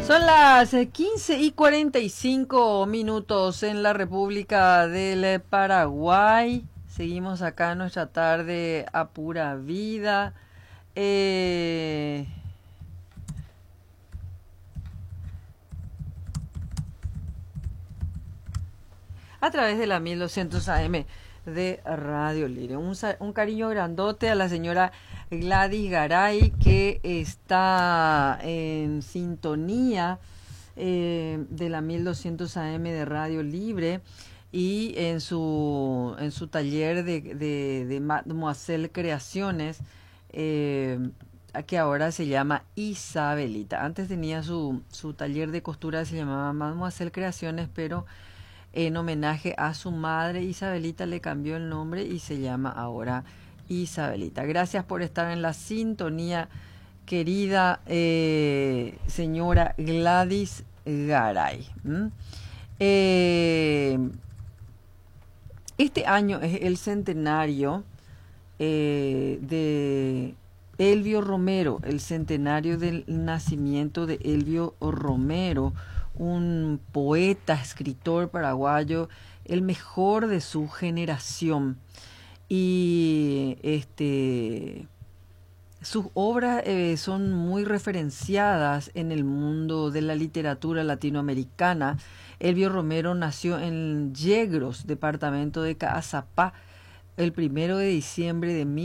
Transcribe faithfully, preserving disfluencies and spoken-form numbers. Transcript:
Son las quince y cuarenta y cinco minutos en la República del Paraguay. Seguimos acá en nuestra tarde a pura vida. Eh, a través de la mil doscientos A M de Radio Libre. Un, un cariño grandote a la señora Gladys Garay, que está en sintonía eh, de la mil doscientos A M de Radio Libre y en su en su taller de, de, de Mademoiselle Creaciones, eh, que ahora se llama Isabelita. Antes tenía su, su taller de costura, se llamaba Mademoiselle Creaciones, pero en homenaje a su madre Isabelita le cambió el nombre y se llama ahora Isabelita. Gracias por estar en la sintonía, querida eh, señora Gladys Garay. ¿Mm? Eh, este año es el centenario eh, de Elvio Romero, el centenario del nacimiento de Elvio Romero, un poeta, escritor paraguayo, el mejor de su generación. Y este sus obras eh, son muy referenciadas en el mundo de la literatura latinoamericana. Elvio Romero nació en Yegros, departamento de Caazapá, el primero de diciembre de